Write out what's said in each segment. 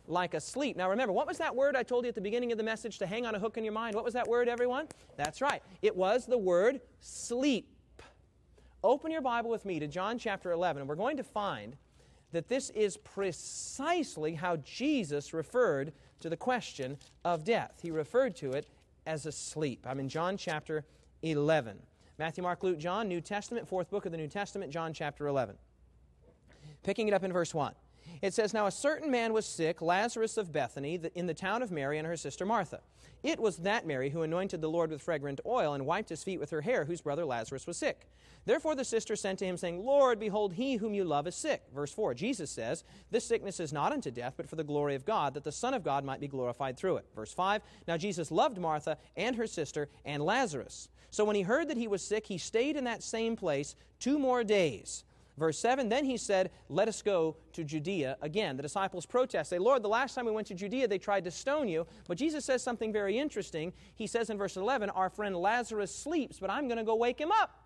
like asleep. Now remember, what was that word I told you at the beginning of the message to hang on a hook in your mind? What was that word, everyone? That's right. It was the word sleep. Open your Bible with me to John chapter 11, and we're going to find that this is precisely how Jesus referred to the question of death. He referred to it as a sleep. I'm in John chapter 11. Matthew, Mark, Luke, John, New Testament, fourth book of the New Testament, John chapter 11. Picking it up in verse 1. It says, Now a certain man was sick, Lazarus of Bethany, in the town of Mary and her sister Martha. It was that Mary who anointed the Lord with fragrant oil and wiped his feet with her hair, whose brother Lazarus was sick. Therefore the sister sent to him, saying, Lord, behold, he whom you love is sick. Verse 4, Jesus says, This sickness is not unto death, but for the glory of God, that the Son of God might be glorified through it. Verse 5, Now Jesus loved Martha and her sister and Lazarus. So when he heard that he was sick, he stayed in that same place 2 more days. Verse 7, Then he said, Let us go to Judea again. The disciples protest, say, Lord, the last time we went to Judea, they tried to stone you. But Jesus says something very interesting. He says in verse 11, Our friend Lazarus sleeps, but I'm going to go wake him up.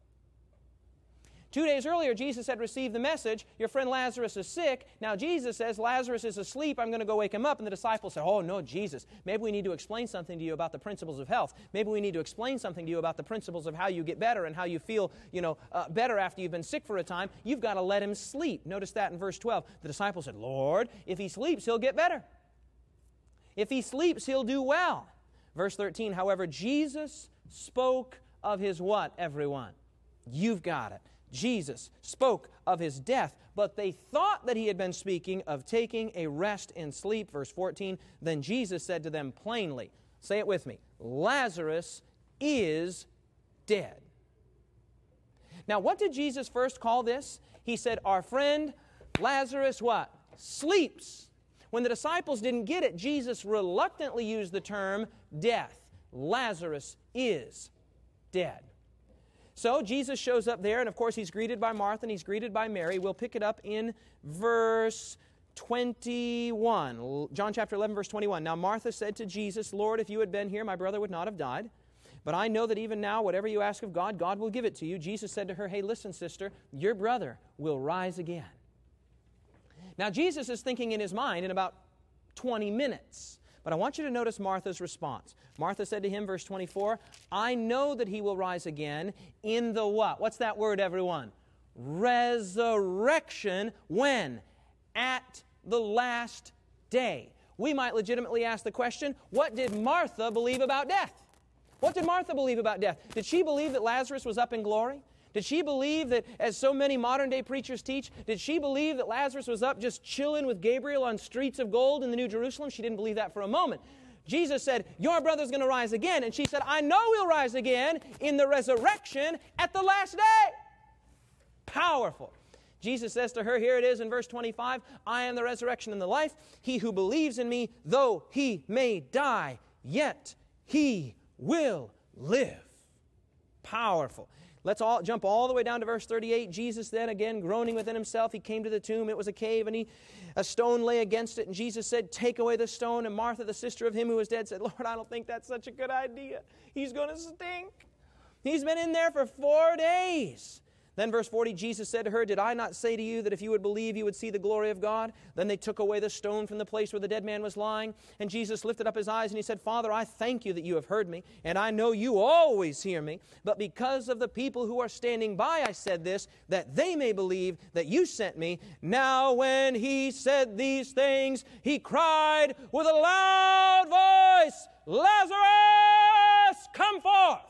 2 days earlier, Jesus had received the message, your friend Lazarus is sick. Now Jesus says, Lazarus is asleep, I'm going to go wake him up. And the disciples said, oh no, Jesus, maybe we need to explain something to you about the principles of health. Maybe we need to explain something to you about the principles of how you get better and how you feel, better after you've been sick for a time. You've got to let him sleep. Notice that in verse 12. The disciples said, Lord, if he sleeps, he'll get better. If he sleeps, he'll do well. Verse 13, however, Jesus spoke of his what, everyone? You've got it. Jesus spoke of his death, but they thought that he had been speaking of taking a rest in sleep. Verse 14, then Jesus said to them plainly, say it with me, Lazarus is dead. Now, what did Jesus first call this? He said, our friend Lazarus what? Sleeps. When the disciples didn't get it, Jesus reluctantly used the term death. Lazarus is dead. So Jesus shows up there, and of course he's greeted by Martha and he's greeted by Mary. We'll pick it up in verse 21. John chapter 11, verse 21. Now Martha said to Jesus, Lord, if you had been here, my brother would not have died. But I know that even now, whatever you ask of God, God will give it to you. Jesus said to her, hey, listen, sister, your brother will rise again. Now Jesus is thinking in his mind in about 20 minutes. But I want you to notice Martha's response. Martha said to him, verse 24, I know that he will rise again in the what? What's that word, everyone? Resurrection. When? At the last day. We might legitimately ask the question, what did Martha believe about death? What did Martha believe about death? Did she believe that Lazarus was up in glory? Did she believe that, as so many modern-day preachers teach, did she believe that Lazarus was up just chilling with Gabriel on streets of gold in the New Jerusalem? She didn't believe that for a moment. Jesus said, your brother's going to rise again. And she said, I know he'll rise again in the resurrection at the last day. Powerful. Jesus says to her, here it is in verse 25, I am the resurrection and the life. He who believes in me, though he may die, yet he will live. Powerful. Let's all jump all the way down to verse 38. Jesus then, again, groaning within himself, he came to the tomb. It was a cave, and a stone lay against it. And Jesus said, take away the stone. And Martha, the sister of him who was dead, said, Lord, I don't think that's such a good idea. He's going to stink. He's been in there for 4 days. Then verse 40, Jesus said to her, did I not say to you that if you would believe, you would see the glory of God? Then they took away the stone from the place where the dead man was lying. And Jesus lifted up his eyes and he said, Father, I thank you that you have heard me, and I know you always hear me. But because of the people who are standing by, I said this, that they may believe that you sent me. Now when he said these things, he cried with a loud voice, Lazarus, come forth.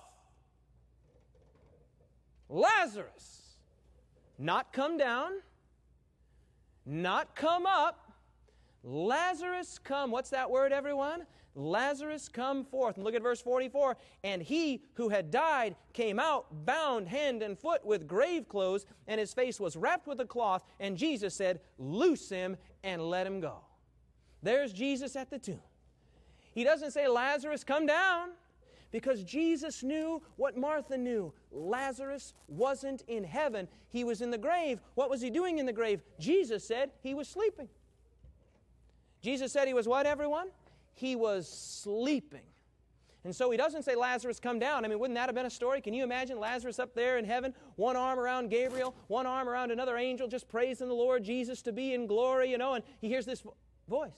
Lazarus. Not come down, not come up. Lazarus come. What's that word, everyone? Lazarus come forth. And look at verse 44. And he who had died came out, bound hand and foot with grave clothes, and his face was wrapped with a cloth. And Jesus said, loose him and let him go. There's Jesus at the tomb. He doesn't say, Lazarus, come down. Because Jesus knew what Martha knew. Lazarus wasn't in heaven. He was in the grave. What was he doing in the grave? Jesus said he was sleeping. Jesus said he was what, everyone? He was sleeping. And so he doesn't say, Lazarus, come down. I mean, wouldn't that have been a story? Can you imagine Lazarus up there in heaven, one arm around Gabriel, one arm around another angel, just praising the Lord Jesus to be in glory, and he hears this voice.